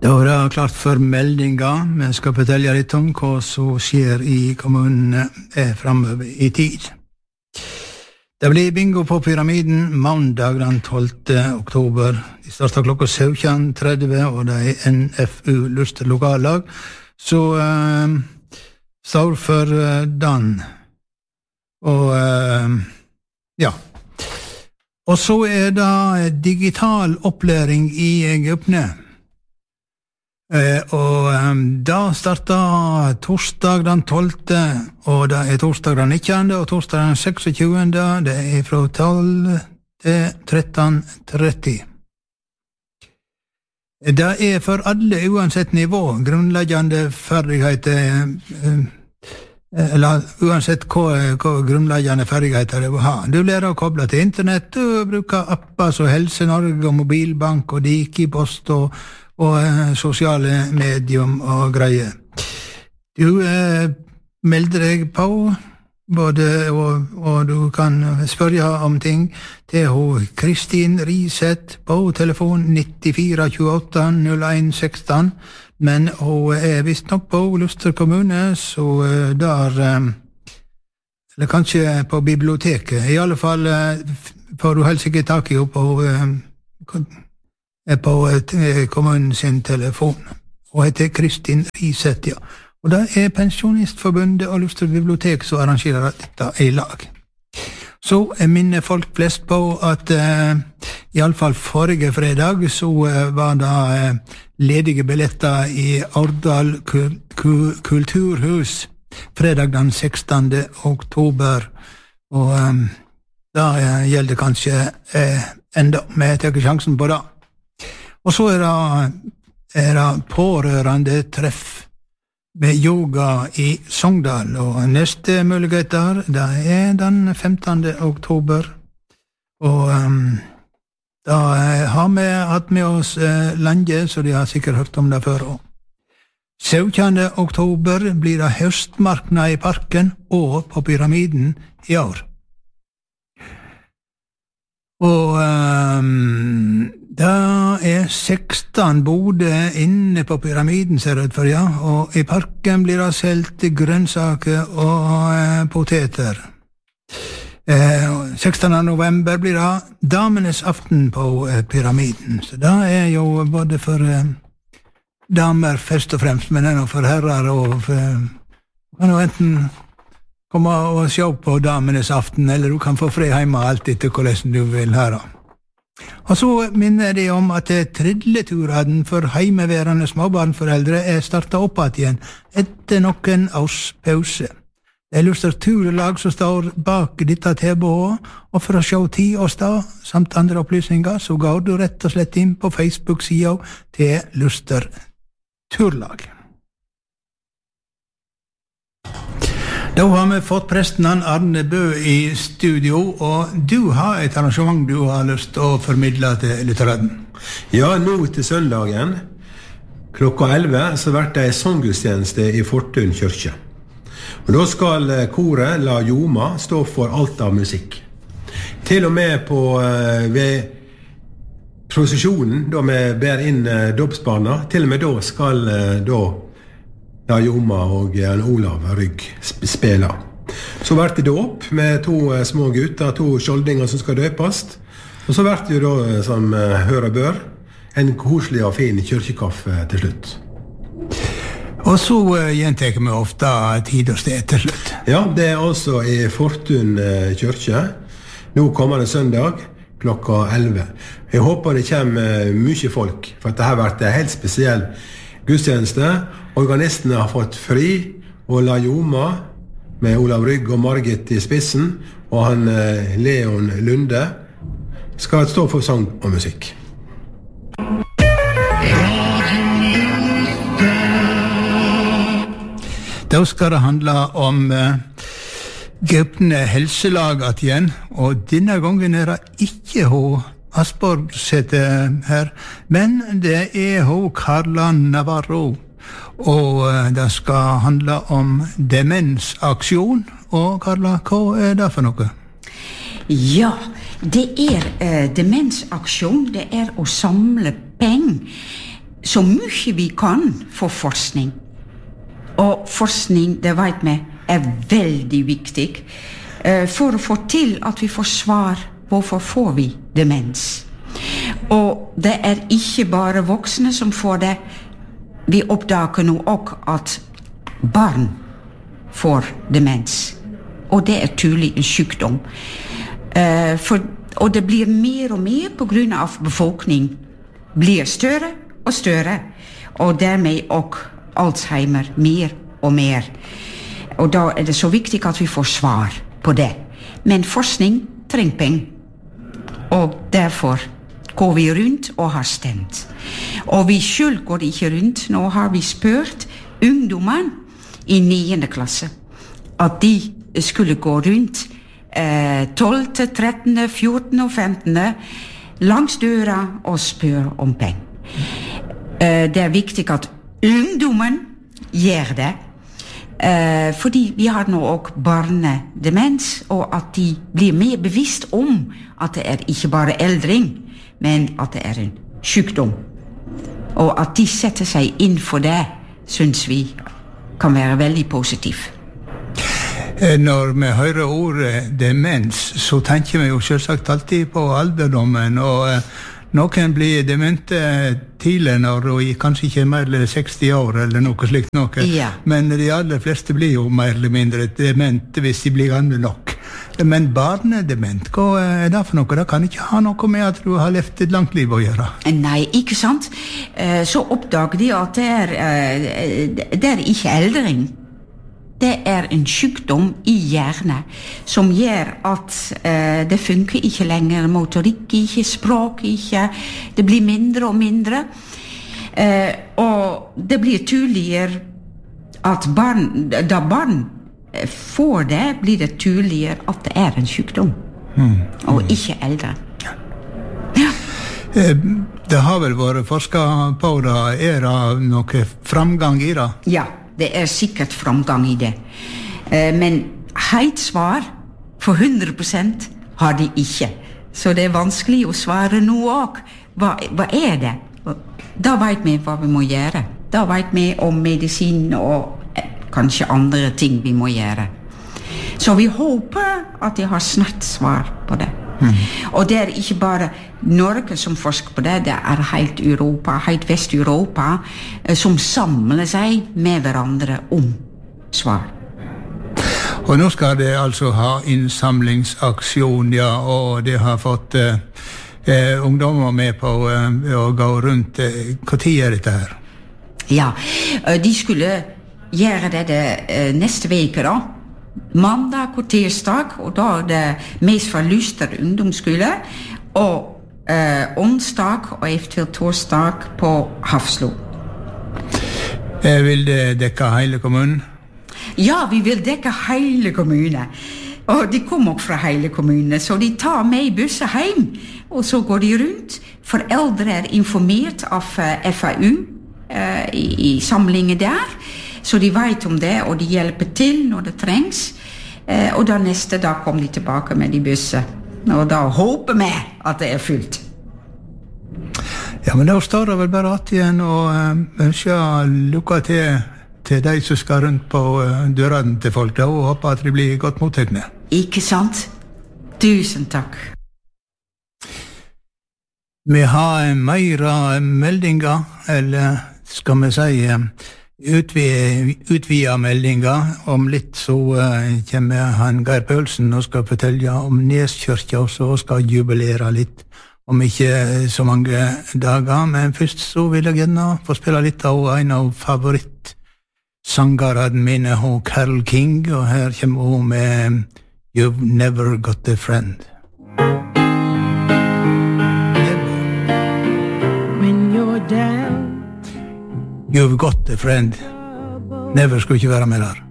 Da er det klart for meldinga. Vi skal fortelle litt om hva som skjer i kommunene fremover i tid. Det blir bingo på Pyramiden mandag den 12. oktober. De starter klokka 17:30, og det er NFU Luster lokallag. Så står for den. Og ja. Og så er det digital opplæring i Egyptene. Og da starter torsdag den 12. og det er torsdag den 19. og torsdag den 26. Det er fra 12 til 13:30. Det er for alle uansett nivå, grunnleggende ferdigheter, eller uansett hva grunnleggende ferdigheter du har. Du lærer å koble til internett, du bruker apper som Helse Norge og Mobilbank og Dikipost og sosiale medium og greier. Du melder deg på, og du kan spørre om ting til Kristin Riseth på telefon 94 28 01 16, men hun er visst nok på Luster kommune, så der, eller kanskje på biblioteket, i alle fall får du helst ikke tak i henne på kommunen sin telefon, og heter Kristin Riseth, ja. Og det er Pensjonistforbundet og Luster bibliotek som arrangerer dette i lag. Så minner folk flest på at i alle fall forrige fredag så var det ledige billetter i Årdal kulturhus fredag den 16. oktober, og da gjelder kanskje enda, men jeg tar ikke sjansen på det. Og så er det pårørende treff med yoga i Sogndal, og neste muligheter, det er den 15. oktober, og da har vi hatt med oss lenge, så de har sikkert hørt om det før også. 17. oktober blir det høstmarknad i parken og på Pyramiden i år. Og da er 16 boder inne på Pyramiden, ser det ut for, ja, og i parken blir det selv grønnsaker og poteter. 16. november blir det damenes aften på Pyramiden, så det er jo både for damer først og fremst, men det er for herrer, og kan jo enten komme og se på damenes aften, eller du kan få fri hjemme alt etter hvordan du vil høre. Og så minner de om at tridleturen for heimeværende småbarnforeldre er startet opp igjen etter noen års pause. Det er Luster turlag som står bak dette tilbudet, og for å se tid og sted, samt andre opplysninger, så går du rett og slett inn på Facebook-siden til Luster turlag. Da har vi fått presten Arne Bø i studio, og du har et arrangement du har lyst til å formidle til lytteren. Ja, nå til søndagen, klokka 11, så blir det en sanggudstjeneste i Fortun kirke. Og da skal koret La Joma stå for alt av musikk. Til og med ved prosesjonen, da vi ber inn dåpsbarna, til og med da skal La Joma og Olav Rygg spela. Så blir det dåp med 2 små gutter, 2 skjoldinger som skal døpast. Og så blir det jo da, som hører bør, en koselig og fin kirkekaffe til slutt. Og så gjentar vi ofte tid og sted til slutt. Ja, det er altså i Fortun kirke. Nå kommer det søndag klokka 11. Jeg håper det kommer mye folk, for dette har vært en helt spesiell gudstjeneste. Organistene har fått fri, og La Joma med Olav Rygg og Margit i spissen, og han Leon Lunde skal stå for sang og musikk. Da skal det handle om Gypne helselaget igjen, og denne gangen er det ikke Asborg sitter her, men det er Carla Navarro. Og det skal handle om demensaksjon. Og Carla, hva er det for noe? Ja, det er demensaksjon. Det er å samle penger så mye vi kan for forskning. Og forskning, det vet vi, veldig viktig for å få til at vi får svar hvorfor får vi demens. Og det ikke bare voksne som får det. Vi oppdager nå også at barn får demens. Og det tydelig en sykdom. Og det blir mer og mer på grunn av befolkning blir større og større. Og dermed også Alzheimer mer og mer. Og da det så viktig at vi får svar på det. Men forskning trenger penger. Og derfor går vi rundt og har stemt. Og vi selv går ikke rundt. Nå har vi spurt ungdommen i 9. klasse at de skulle gå rundt 12., 13., 14. og 15. langs døra og spørre om penger. Det viktig at ungdommen gjør det. Fordi vi har nå også barnedemens, og at de blir mer bevisst om at det ikke bare eldring, men at det en sykdom. Og at de setter seg inn for det, synes vi kan være veldig positivt. Når vi hører ordet demens, så tenker vi jo selvsagt alltid på alderdommen, og noen blir demente tidlig når de kanskje ikke mer eller 60 år eller noe slikt noe. Ja. Men de aller fleste blir jo mer eller mindre demente hvis de blir gamle nok. Men barnedement, hva det for noe? Det kan ikke ha noe med at du har levd et langt liv å gjøre. Nei, ikke sant? Så oppdager de at det ikke eldring. Det en sykdom i hjernen som gjør at det funker ikke lenger, motorikk ikke, språk ikke, det blir mindre og mindre. Og det blir tydeligere at da barn får det, blir det tydeligere at det en sykdom, og ikke eldre. Ja. Det har vel vært forsket på det, det noe framgang i det? Ja. Det sikkert framgang i det. Men helt svar for 100% har de ikke. Så det vanskelig å svare nå også. Hva det? Da vet vi hva vi må gjøre. Da vet vi om medisin og kanskje andre ting vi må gjøre. Så vi håper at de har snart svar på det. Og det ikke bare Norge som forsker på det, det helt Europa, helt Vest-Europa, som samler seg med hverandre om svar. Og nå skal det altså ha innsamlingsaksjon, ja, og det har fått ungdommer med på å gå rundt. Hva tid dette her? Ja, de skulle gjøre det neste veke da. Mandag og tirsdag, og da det mest fra Luster ungdomsskole, og onsdag og eventuelt torsdag på Hafslo. Vil det dekke hele kommunen? Ja, vi vil dekke hele kommunen. Og de kommer også fra hele kommunen, så de tar med i busser hjem, og så går de rundt. Foreldre informert av FAU i samlingen der, så de vet om det, og de hjelper til når det trengs. Og da neste dag kommer de tilbake med de busser. Og da håper vi at det fullt. Ja, men da står det vel bare at igjen og ønsker lykke til de som skal rundt på dørene til folk, da, og håper at de blir godt mottagende. Ikke sant? Tusen takk. Vi har mer meldinger, eller skal vi si utvida meldinger. Om litt så kommer han Geir Pølsen og skal fortelle om Neskirka, og så skal jubilere litt om ikke så mange dager. Men først så vil jeg gjerne få spille litt av en av favorittsangerne mine, Carole King, og her kommer hun med You've Never Got a Friend. When you're down, You've got a friend. Never skulle ikke være med der.